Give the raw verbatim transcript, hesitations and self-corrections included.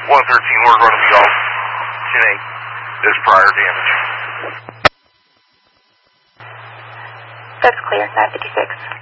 one thirteen, we're going to be off ten eight. There's prior damage. That's clear, nine fifty-six.